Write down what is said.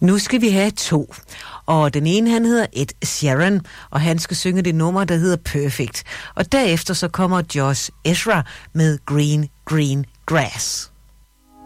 Nu skal vi have 2. Og den ene, han hedder Ed Sheeran, og han skal synge det nummer, der hedder Perfect. Og derefter så kommer Josh Ezra med Green Green Grass.